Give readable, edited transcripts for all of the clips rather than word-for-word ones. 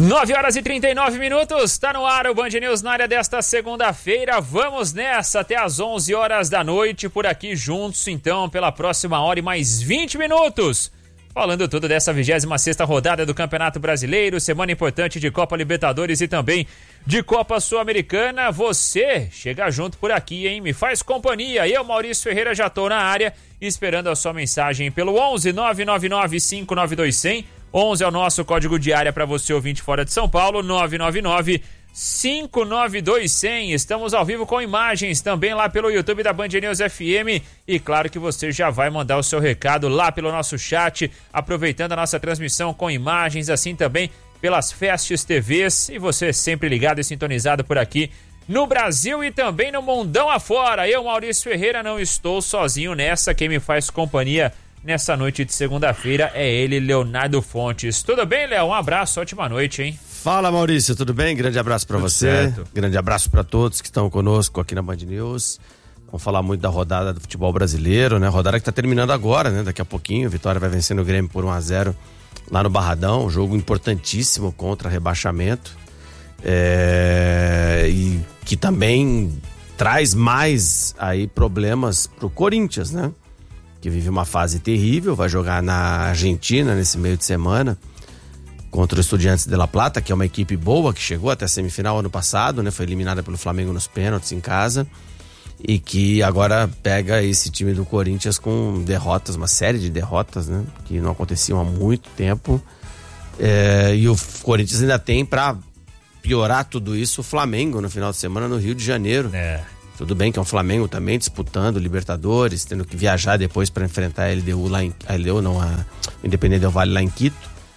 9h39, tá no ar o Band News na área desta segunda-feira. Vamos nessa até às 11 horas da noite, por aqui juntos, então, pela próxima hora e mais 20 minutos. Falando tudo dessa 26ª rodada do Campeonato Brasileiro, semana importante de Copa Libertadores e também de Copa Sul-Americana. Você chega junto por aqui, hein? Me faz companhia. Eu, Maurício Ferreira, já tô na área, esperando a sua mensagem pelo 11 999 592 100. 11 é o nosso código de área para você ouvinte fora de São Paulo, 999 592 100. Estamos ao vivo com imagens também lá pelo YouTube da Band News FM e claro que você já vai mandar o seu recado lá pelo nosso chat, aproveitando a nossa transmissão com imagens, assim também pelas Festes TVs, e você sempre ligado e sintonizado por aqui no Brasil e também no mundão afora. Eu, Maurício Ferreira, não estou sozinho nessa, quem me faz companhia nessa noite de segunda-feira é ele, Leonardo Fontes. Tudo bem, Léo? Um abraço, ótima noite, hein? Fala, Maurício, tudo bem? Grande abraço pra você. Certo. Grande abraço pra todos que estão conosco aqui na Band News. Vamos falar muito da rodada do futebol brasileiro, né? Rodada que tá terminando agora, né? Daqui a pouquinho, Vitória vai vencendo o Grêmio por 1-0 lá no Barradão, um jogo importantíssimo contra rebaixamento. E que também traz mais aí problemas pro Corinthians, né? Que vive uma fase terrível, vai jogar na Argentina nesse meio de semana contra o Estudiantes de La Plata, que é uma equipe boa, que chegou até a semifinal ano passado, né? Foi eliminada pelo Flamengo nos pênaltis em casa e que agora pega esse time do Corinthians com derrotas, uma série de derrotas, né? Que não aconteciam há muito tempo. E o Corinthians ainda tem, para piorar tudo isso, o Flamengo no final de semana no Rio de Janeiro. Tudo bem que é um Flamengo também disputando Libertadores, tendo que viajar depois para enfrentar a LDU lá em... A LDU não, a Independente Del Valle lá em Quito.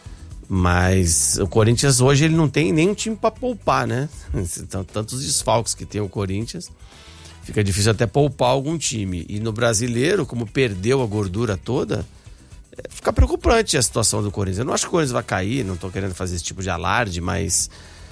Mas o Corinthians hoje ele não tem nenhum time para poupar, né? Então, tantos desfalques que tem o Corinthians, fica difícil até poupar algum time. E no Brasileiro, como perdeu a gordura toda, fica preocupante a situação do Corinthians. Eu não acho que o Corinthians vai cair, não tô querendo fazer esse tipo de alarde, mas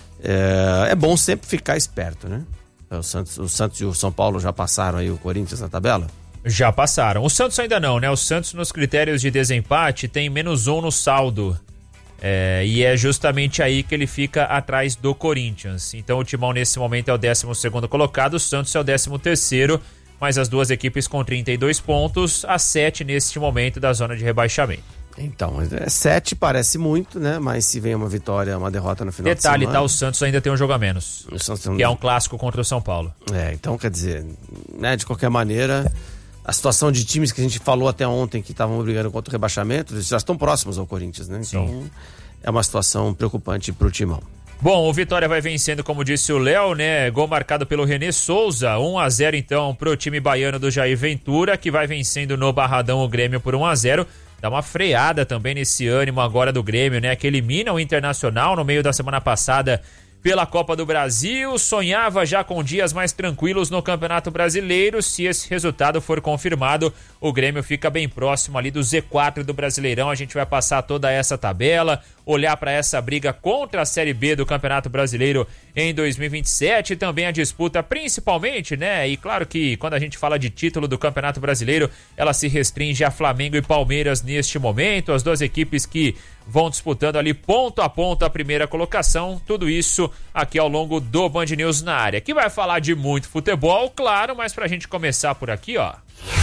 é bom sempre ficar esperto, né? O Santos e o São Paulo já passaram aí o Corinthians na tabela? Já passaram. O Santos ainda não, né? O Santos nos critérios de desempate tem -1 no saldo. E é justamente aí que ele fica atrás do Corinthians. Então o Timão nesse momento é o 12º colocado, o Santos é o 13º, mas as duas equipes com 32 pontos, a 7 neste momento da zona de rebaixamento. Então, 7 parece muito, né? Mas se vem uma vitória, uma derrota no final de semana... Detalhe, tá? O Santos ainda tem um jogo a menos, que é um clássico contra o São Paulo. Então quer dizer, né? De qualquer maneira, a situação de times que a gente falou até ontem que estavam brigando contra o rebaixamento, eles já estão próximos ao Corinthians, né? Então, sim, é uma situação preocupante pro Timão. Bom, o Vitória vai vencendo, como disse o Léo, né? Gol marcado pelo René Souza, 1-0 então pro time baiano do Jair Ventura, que vai vencendo no Barradão o Grêmio por 1-0. Dá uma freada também nesse ânimo agora do Grêmio, né? Que elimina o Internacional no meio da semana passada pela Copa do Brasil. Sonhava já com dias mais tranquilos no Campeonato Brasileiro. Se esse resultado for confirmado, o Grêmio fica bem próximo ali do Z4 do Brasileirão. A gente vai passar toda essa tabela, olhar para essa briga contra a Série B do Campeonato Brasileiro em 2027, também a disputa principalmente, né? E claro que quando a gente fala de título do Campeonato Brasileiro, ela se restringe a Flamengo e Palmeiras neste momento, as duas equipes que vão disputando ali ponto a ponto a primeira colocação, tudo isso aqui ao longo do Band News na área, que vai falar de muito futebol, claro, mas pra gente começar por aqui, ó.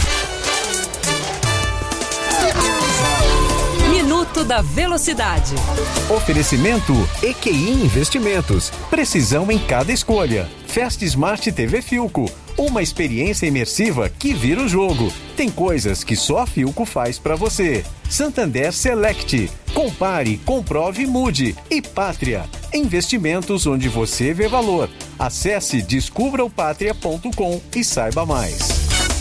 Minuto da Velocidade. Oferecimento EQI Investimentos. Precisão em cada escolha. Fast Smart TV Philco. Uma experiência imersiva que vira o jogo. Tem coisas que só a Philco faz pra você. Santander Select. Compare, comprove e mude. E Pátria. Investimentos onde você vê valor. Acesse descubraopatria.com e saiba mais.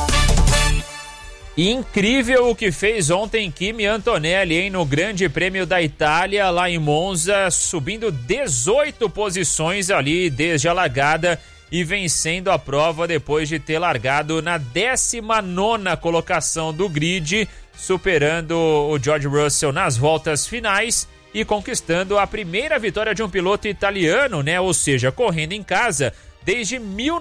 Incrível o que fez ontem Kimi Antonelli, hein, no Grande Prêmio da Itália, lá em Monza, subindo 18 posições ali desde a largada e vencendo a prova depois de ter largado na 19ª colocação do grid, superando o George Russell nas voltas finais e conquistando a primeira vitória de um piloto italiano, né, ou seja, correndo em casa desde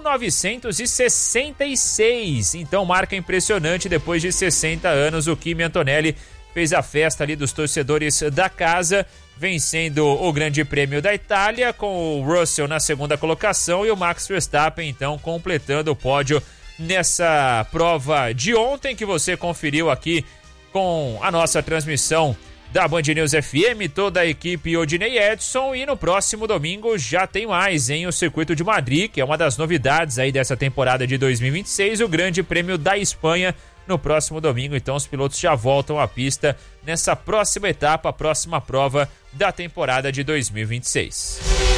1966, então marca impressionante. Depois de 60 anos o Kimi Antonelli fez a festa ali dos torcedores da casa, vencendo o Grande Prêmio da Itália, com o Russell na segunda colocação e o Max Verstappen, então, completando o pódio nessa prova de ontem, que você conferiu aqui com a nossa transmissão da Band News FM, toda a equipe Odinei Edson. E no próximo domingo já tem mais, hein? O Circuito de Madrid, que é uma das novidades aí dessa temporada de 2026, o Grande Prêmio da Espanha no próximo domingo. Então os pilotos já voltam à pista nessa próxima etapa, a próxima prova da temporada de 2026.